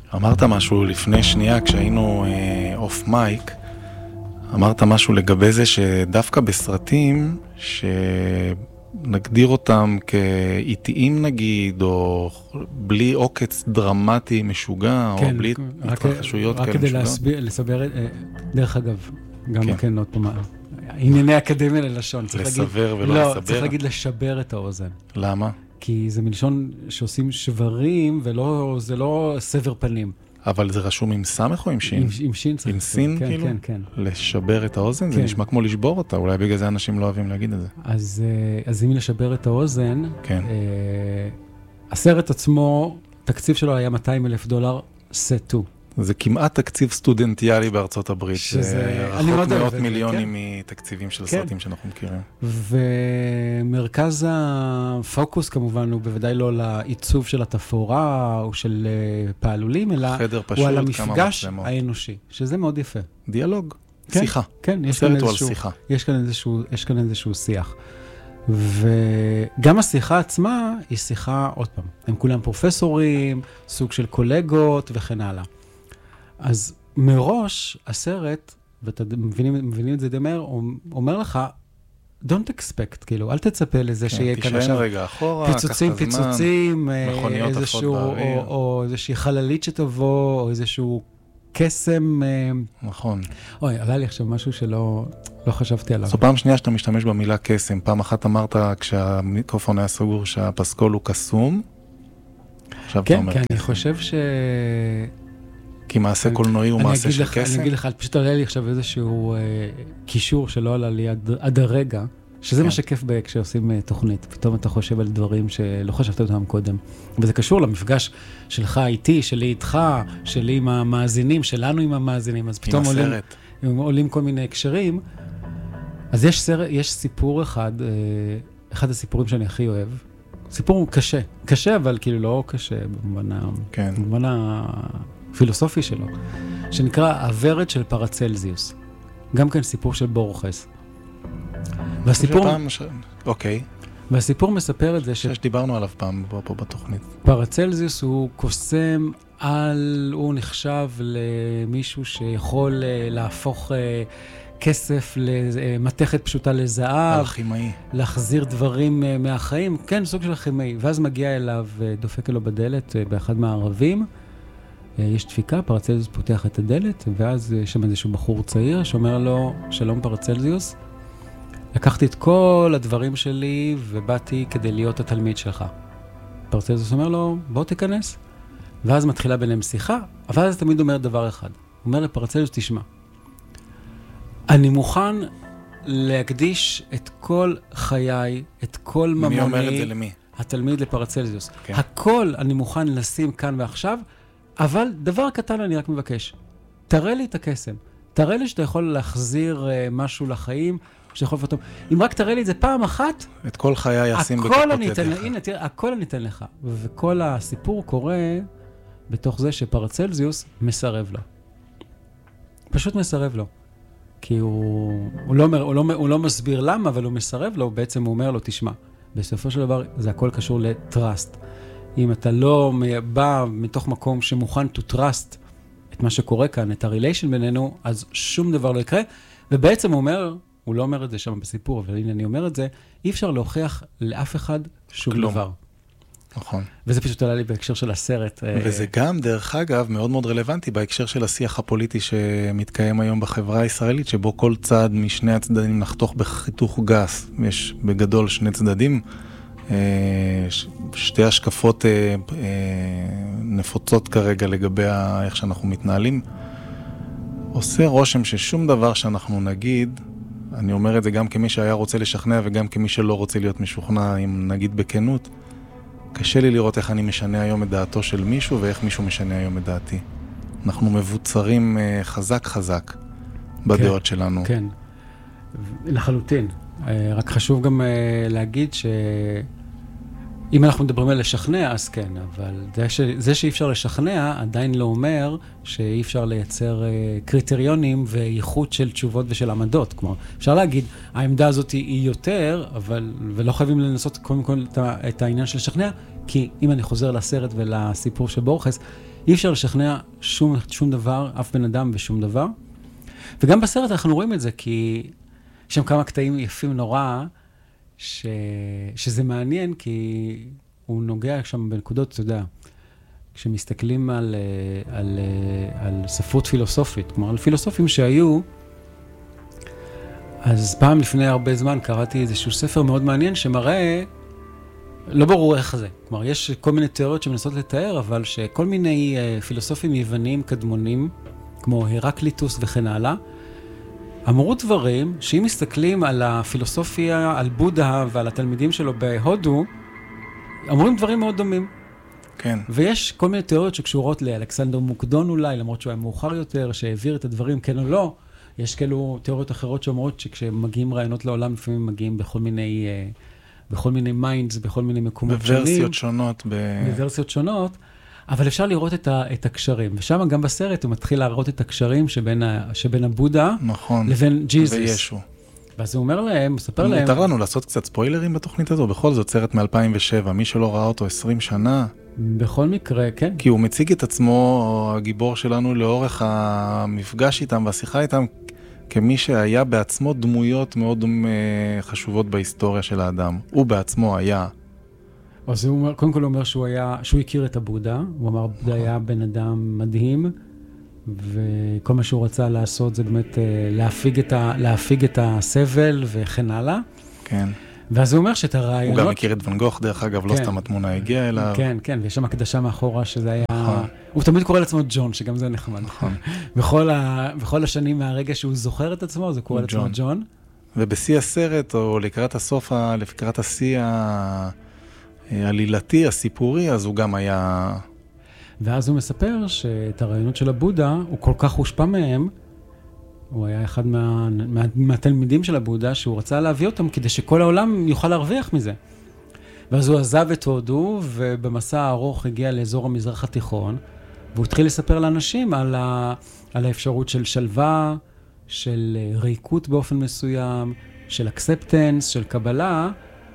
אמרת משהו לפני שנייה, כשהיינו אוף מייק, אמרת משהו לגבי זה שדווקא בסרטים, שנגדיר אותם כאיטיים נגיד, או בלי עוקץ דרמטי משוגע, כן, או בלי התרחשויות כאלה משוגעות. רק כדי לסבר, דרך אגב, גם כן עוד פעם, ענייני אקדמיה ללשון. לסבר ולא לא, לסבר? צריך להגיד לשבר את האוזן. למה? כי זה מלשון שעושים שברים, וזה לא סבר פנים. אבל זה רשום עם סמך או עם שין? עם שין צריך. עם סין כן, כאילו? כן, כן. לשבר את האוזן? זה נשמע כמו לשבור אותה, אולי בגלל זה אנשים לא אוהבים להגיד את זה. אז אם לשבר את האוזן, כן. הסרט עצמו, תקציב שלו היה $200,000, סט 2. זה כמעט תקציב סטודנטיאלי בארצות הברית. שזה רחוק מאות מיליונים מתקציבים של סרטים שאנחנו מכירים. ומרכז הפוקוס כמובן הוא בוודאי לא לעיצוב של התפאורה או של פעלולים, אלא הוא על המפגש האנושי, שזה מאוד יפה. דיאלוג, שיחה. כן, הסרט הוא על שיחה. יש כאן איזשהו שיח. וגם השיחה עצמה היא שיחה, עוד פעם, הם כולם פרופסורים, סוג של קולגות וכן הלאה. אז מראש הסרט, ואתה מבינים את זה דמר, אומר לך, don't expect, כאילו, אל תצפה לזה שיהיה כאן עכשיו פיצוצים, או איזושהי חללית שתבוא, או איזשהו קסם. נכון. אוי, עלה לי עכשיו משהו שלא חשבתי עליו. זו פעם שנייה שאתה משתמש במילה קסם. פעם אחת אמרת כשהמיקרופון היה סגור שהפסקול הוא קסום. כן, כי אני חושב כי מעשה קולנועי הוא מעשה של קסם. אני אגיד לך, פשוט עולה לי עכשיו איזשהו קישור שלא עלה לי עד הרגע, שזה מה שכיף כשעושים תוכנית. פתאום אתה חושב על דברים שלא חשבת אותם קודם. וזה קשור למפגש שלך איתי, שלי איתך, שלי עם המאזינים, שלנו עם המאזינים. אז פתאום עולים כל מיני הקשרים. אז יש סיפור אחד הסיפורים שאני הכי אוהב. סיפור קשה. קשה, אבל כאילו לא קשה במובן הפילוסופי שלו, שנקרא הוורד של פרצלזיוס. גם כן סיפור של בורחס. אוקיי. והסיפור מספר את זה שדיברנו עליו פעם פה בתוכנית. פרצלזיוס הוא קוסם הוא נחשב למישהו שיכול להפוך כסף למתכת פשוטה לזהב. אלכימאי. להחזיר דברים מהחיים. כן, סוג של אלכימאי. ואז מגיע אליו, דופק לו בדלת באחד מהערבים. יש דפיקה, פרצלזיוס פותח את הדלת, ואז יש שם איזשהו בחור צעיר שאומר לו, שלום פרצלזיוס, לקחתי את כל הדברים שלי ובאתי כדי להיות התלמיד שלך. פרצלזיוס אומר לו, בוא תיכנס. ואז מתחילה ביניהם שיחה, אבל אז תמיד אומר דבר אחד. הוא אומר לפרצלזיוס, תשמע, אני מוכן להקדיש את כל חיי, את כל ממוני. מי אומר את זה למי? התלמיד לפרצלזיוס. כן. הכל אני מוכן לשים כאן ועכשיו, אבל דבר קטן אני רק מבקש. תראה לי את הקסם. תראה לי שאתה יכול להחזיר משהו לחיים, שאתה יכול לפתום. אם רק תראה לי את זה פעם אחת, את כל חיי ישים בכפות ידיך. הנה, תראה, הכל אני אתן לך. וכל הסיפור קורה בתוך זה שפרצלזיוס מסרב לו. פשוט מסרב לו. כי הוא לא מסביר למה, אבל הוא מסרב לו, בעצם הוא אומר לו, תשמע, בסופו של דבר זה הכל קשור לטראסט. אם אתה לא בא מתוך מקום שמוכן to trust את מה שקורה כאן, את הריליישן בינינו, אז שום דבר לא יקרה. ובעצם הוא לא אומר את זה שם בסיפור, אבל הנה אני אומר את זה, אי אפשר להוכיח לאף אחד שום דבר. נכון. וזה פשוט עלה לי בהקשר של הסרט. וזה גם, דרך אגב, מאוד מאוד רלוונטי בהקשר של השיח הפוליטי שמתקיים היום בחברה הישראלית, שבו כל צד משני הצדדים נחתוך בחיתוך גס. יש בגדול שני צדדים, שתי השקפות נפוצות כרגע לגבי איך שאנחנו מתנהלים. עושה רושם ששום דבר שאנחנו נגיד, אני אומר את זה גם כמי שהיה רוצה לשכנע וגם כמי שלא רוצה להיות משוכנע, אם נגיד בכנות, קשה לי לראות איך אני משנה היום את דעתו של מישהו ואיך מישהו משנה היום את דעתי. אנחנו מבוצרים חזק בדעות שלנו. כן, לחלוטין. רק חשוב גם להגיד אם אנחנו מדברים על לשכנע, אז כן, אבל זה שאי אפשר לשכנע עדיין לא אומר שאי אפשר לייצר קריטריונים וייחוד של תשובות ושל עמדות. כלומר, אפשר להגיד, העמדה הזאת היא יותר, ולא חייבים לנסות קודם כל את העניין של לשכנע, כי אם אני חוזר לסרט ולסיפור של בורחס, אי אפשר לשכנע שום דבר, אף בן אדם ושום דבר. וגם בסרט אנחנו רואים את זה, כי יש שם כמה קטעים יפים נורא, שזה מעניין, כי הוא נוגע שם בנקודות, אתה יודע, כשמסתכלים על ספרות פילוסופית, כלומר, על פילוסופים שהיו, אז פעם לפני הרבה זמן קראתי איזשהו ספר מאוד מעניין שמראה, לא ברור איך זה. כלומר, יש כל מיני תיאוריות שמנסות לתאר, אבל שכל מיני פילוסופים יוונים קדמונים, כמו הרקליטוס וכן הלאה, אמרו דברים שאם מסתכלים על הפילוסופיה, על בודה ועל התלמידים שלו בהודו, אמורים דברים מאוד דומים. כן. ויש כל מיני תיאוריות שקשורות לאלכסנדר מוקדון אולי, למרות שהוא היה מאוחר יותר, שהעביר את הדברים כן או לא. יש כאילו תיאוריות אחרות שאומרות שכשמגיעים רעיונות לעולם, לפעמים מגיעים בכל מיני מיינדס, בכל מיני מקומות שונים. בוורסיות שונות. בוורסיות שונות, אבל אפשר לראות את הקשרים. ושם גם בסרט הוא מתחיל להראות את הקשרים שבין הבודה, נכון, לבין ג'יזוס. וישו. ואז הוא אומר להם, מספר להם... מותר לנו לעשות קצת ספוילרים בתוכנית הזו, בכל זאת סרט מ-2007, מי שלא ראה אותו 20 שנה. בכל מקרה, כן. כי הוא מציג את עצמו, הגיבור שלנו, לאורך המפגש איתם והשיחה איתם, כמי שהיה בעצמו דמויות מאוד חשובות בהיסטוריה של האדם. הוא בעצמו היה. אז הוא אומר, קודם כל הוא אומר שהוא הכיר את הבודה, הוא אמר, בודה היה בן אדם מדהים, וכל מה שהוא רצה לעשות זה באמת להפיג את הסבל וכן הלאה. כן. ואז הוא אומר שאת הרעיונות... הוא גם הכיר את ון גוך, דרך אגב, לא סתם התמונה הגיעה אליו. כן, כן, ויש שם הקדשה מאחורה שזה היה... הוא תמיד קורא לעצמו ג'ון, שגם זה נחמד. בכל השנים מהרגע שהוא זוכר את עצמו, זה קורא לעצמו ג'ון. ובשיא הסרט, או לקראת הסוף, לקראת השיא העלילתי, הסיפורי, אז הוא גם היה... ואז הוא מספר שאת הרעיונות של הבודה, הוא כל כך הושפע מהם, הוא היה אחד מהתלמידים של הבודה, שהוא רצה להביא אותם כדי שכל העולם יוכל להרוויח מזה. ואז הוא עזב את הודו, ובמסע הארוך הגיע לאזור המזרח התיכון, והוא התחיל לספר לאנשים על האפשרות של שלווה, של ריקות באופן מסוים, של אקספטנס, של קבלה,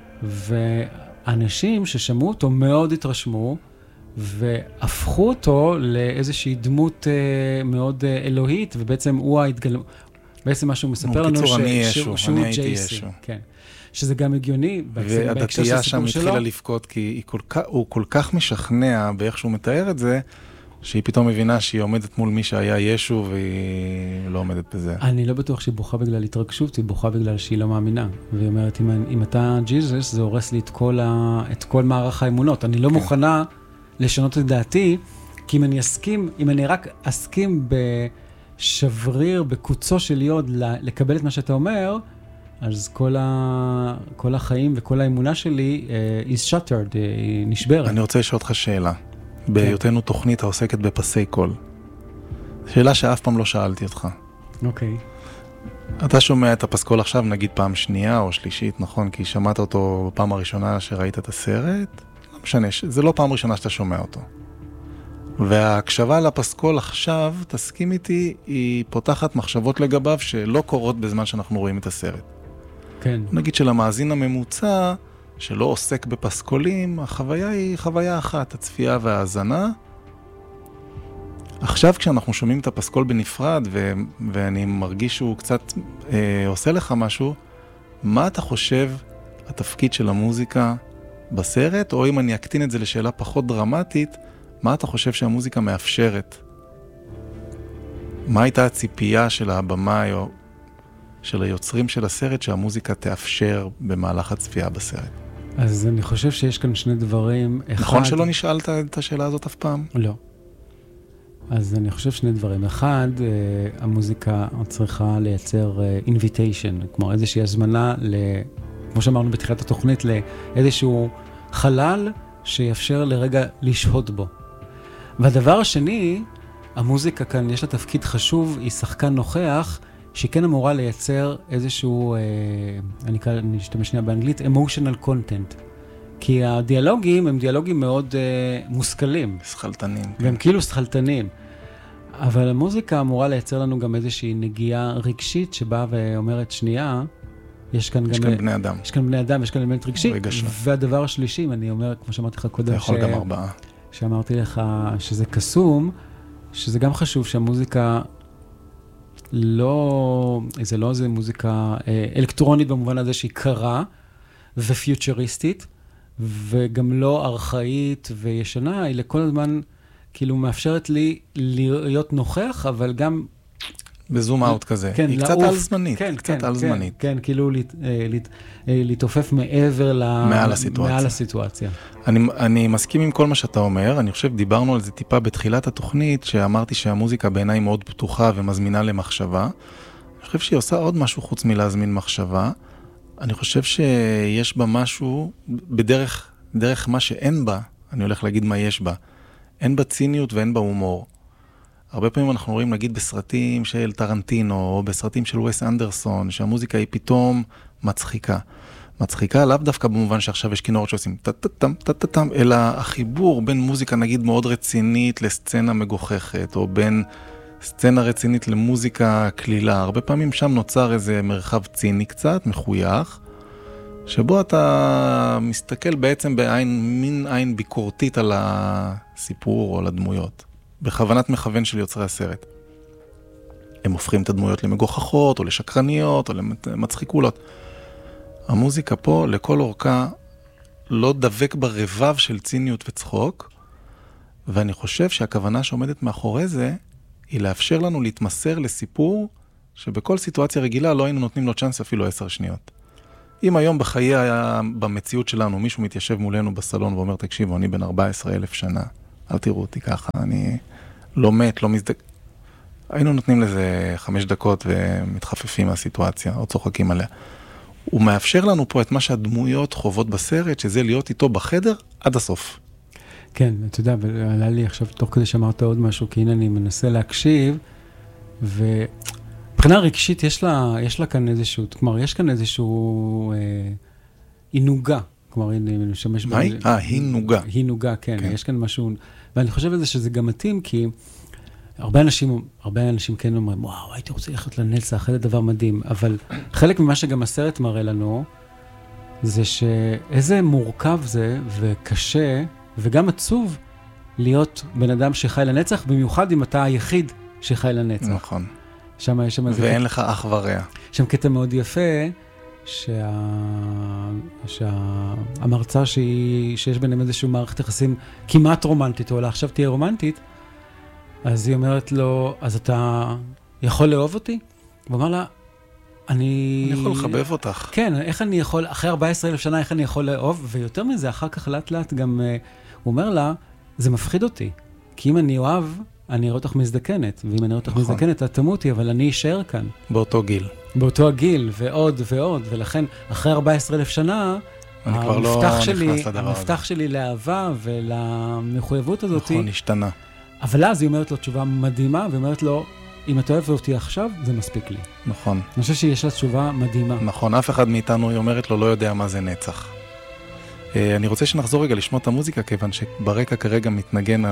ואנשים ששמעו אותו מאוד התרשמו, והפכו אותו לאיזושהי דמות מאוד אלוהית, ובעצם הוא בעצם מה שהוא מספר לנו שהוא ג'ייסי. כן. שזה גם הגיוני בהקשר של הסיפור שלו. התחילה לפקוד, כי הוא כל כך משכנע באיך שהוא מתאר את זה, שהיא פתאום מבינה שהיא עומדת מול מי שהיה ישו, והיא לא עומדת בזה. אני לא בטוח שהיא בוכה בגלל התרגשות, היא בוכה בגלל שהיא לא מאמינה. והיא אומרת, אם אתה ג'יזוס, זה הורס לי את כל מערך האמונות. אני לא מוכנה לשנות את דעתי, כי אם אני רק אסכים בשבריר, בקוצו של יוד, לקבל את מה שאתה אומר, אז כל החיים וכל האמונה שלי is shattered, היא נשברת. אני רוצה לשאול אותך שאלה. בהיותנו תוכנית העוסקת בפסי קול. שאלה שאף פעם לא שאלתי אותך. אוקיי. אתה שומע את הפסקול עכשיו, נגיד פעם שנייה או שלישית, נכון? כי שמעת אותו בפעם הראשונה שראית את הסרט. לא משנה, זה לא פעם ראשונה שאתה שומע אותו. וההקשבה לפסקול עכשיו, תסכים איתי, היא פותחת מחשבות לגביו שלא קורות בזמן שאנחנו רואים את הסרט. כן. נגיד שלמאזין הממוצע, שלא עוסק בפסקולים, החוויה היא חוויה אחת, הצפייה וההאזנה. עכשיו כשאנחנו שומעים את הפסקול בנפרד, ואני מרגיש שהוא קצת עושה לך משהו, מה אתה חושב התפקיד של המוזיקה בסרט, או אם אני אקטין את זה לשאלה פחות דרמטית, מה אתה חושב שהמוזיקה מאפשרת? מה הייתה הציפייה של הבמאי או של היוצרים של הסרט שהמוזיקה תאפשר במהלך הצפייה בסרט? אז אני חושב שיש כאן שני דברים. נכון שלא נשאלת את השאלה הזאת אף פעם? לא. אז אני חושב שני דברים. אחד, המוזיקה צריכה לייצר invitation, כמו איזושהי הזמנה, כמו שאמרנו בתחילת התוכנית, לאיזשהו חלל שיאפשר לרגע לשהות בו. והדבר השני, המוזיקה כאן יש לה תפקיד חשוב, היא שחקן נוכח, שהיא כן אמורה לייצר איזשהו, אני אשתמש שנייה באנגלית, emotional content. כי הדיאלוגים הם דיאלוגים מאוד מושכלים. שחלטנים. והם כאילו שחלטנים. אבל המוזיקה אמורה לייצר לנו גם איזושהי נגיעה רגשית שבאה ואומרת, שנייה, יש כאן בני אדם. יש כאן בני אדם, יש כאן אלמנט רגשי. והדבר השלישי, אני אומר, כמו שאמרתי לך קודם, אתה יכול גם 4. שאמרתי לך שזה קסום, שזה גם חשוב שהמוזיקה זה לא איזה מוזיקה אלקטרונית במובן הזה שהיא קרה ופיוטריסטית, וגם לא ארכאית וישנה, היא לכל הזמן כאילו מאפשרת לי להיות נוכח, אבל גם בזום אאוט כזה. כן, היא קצת על זמנית. כן, קצת כן, על זמנית. כן, כאילו להתעופף מעבר מעל הסיטואציה. אני מסכים עם כל מה שאתה אומר. אני חושב, דיברנו על זה טיפה בתחילת התוכנית, שאמרתי שהמוזיקה בעיניי מאוד פתוחה ומזמינה למחשבה. אני חושב שהיא עושה עוד משהו חוץ מלהזמין מחשבה. אני חושב שיש בה משהו, דרך מה שאין בה, אני הולך להגיד מה יש בה. אין בה ציניות ואין בה הומור. הרבה פעמים אנחנו רואים, נגיד, בסרטים של טרנטינו, או בסרטים של ווס אנדרסון, שהמוזיקה היא פתאום מצחיקה. מצחיקה לאו דווקא במובן שעכשיו יש כינורות שעושים טה-טה-טם, טה-טה-טם, אלא החיבור בין מוזיקה, נגיד, מאוד רצינית לסצנה מגוחכת, או בין סצנה רצינית למוזיקה כלילה. הרבה פעמים שם נוצר איזה מרחב ציני קצת, מחוייך, שבו אתה מסתכל בעצם מין עין ביקורתית על הסיפור או על הדמויות. בכוונת מכוון של יוצרי הסרט. הם הופכים את הדמויות למגוחכות, או לשקרניות, או למצחיקולות. המוזיקה פה, לכל אורכה, לא דבק ברבב של ציניות וצחוק, ואני חושב שהכוונה שעומדת מאחורי זה, היא לאפשר לנו להתמסר לסיפור, שבכל סיטואציה רגילה לא היינו נותנים לו צ'אנס אפילו 10 שניות. אם היום בחיי, במציאות שלנו, מישהו מתיישב מולנו בסלון ואומר, תקשיבו, אני בן 14,000 שנה, אל תראו אותי ככה, אני לא מת, לא מזדק... היינו נותנים לזה 5 דקות ומתחפפים מהסיטואציה, או צוחקים עליה. הוא מאפשר לנו פה את מה שהדמויות חוות בסרט, שזה להיות איתו בחדר עד הסוף. כן, אתה יודע, ועלה לי עכשיו, תוך כדי שאמרת עוד משהו, כי הנה אני מנסה להקשיב, ובחינה רגשית יש לה כאן איזשהו, כלומר, יש כאן איזשהו עינוגה. כלומר, אני משמש... מה היא? הינוגה. הינוגה, כן. יש כאן משהו... ואני חושב על זה שזה גם מתאים, כי הרבה אנשים כן אומרים, וואו, הייתי רוצה ללכת לנצח, זה דבר מדהים. אבל חלק ממה שגם הסרט מראה לנו, זה שאיזה מורכב זה וקשה, וגם עצוב, להיות בן אדם שחי לנצח, במיוחד אם אתה היחיד שחי לנצח. נכון. שם יש שם... ואין לך אח ורע. שם קטע מאוד יפה, שהמרצה שיש ביניהם איזשהו מערכת יחסים כמעט רומנטית, או עכשיו תהיה רומנטית, אז היא אומרת לו, אז אתה יכול לאהוב אותי? הוא אמר לה, אני יכול לחבב אותך. כן, איך אני יכול, אחרי 14,000 שנה, איך אני יכול לאהוב? ויותר מזה, אחר כך לאט לאט גם, הוא אומר לה, זה מפחיד אותי, כי אם אני אוהב, אני אראה אותך מזדקנת, ואם אני אראה אותך מזדקנת, את תמותי, אבל אני אשאר כאן. באותו גיל. באותו הגיל, ועוד ועוד, ולכן אחרי 14,000 שנה, המפתח שלי לאהבה ולמחויבות הזאת, נכון, השתנה. אבל אז היא אומרת לו תשובה מדהימה, והיא אומרת לו, אם אתה אוהב אותי עכשיו, זה מספיק לי. נכון. אני חושב שיש לה תשובה מדהימה. נכון, אף אחד מאיתנו, היא אומרת לו, לא יודע מה זה נצח. אני רוצה שנחזור רגע לשמוע את המוזיקה, כיוון שברקע כרגע מתנגן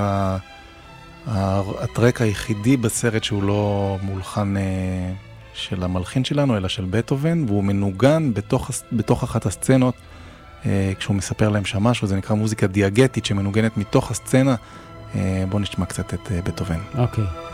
הטרק היחידי בסרט שהוא לא מולחן של המלחין שלנו, אלא של בטהובן, והוא מנוגן בתוך אחת הסצנות, כשהוא מספר להם שם משהו, זה נקרא מוזיקה דיאגטית שמנוגנת מתוך הסצנה. בואו נשמע קצת את בטהובן. אוקיי.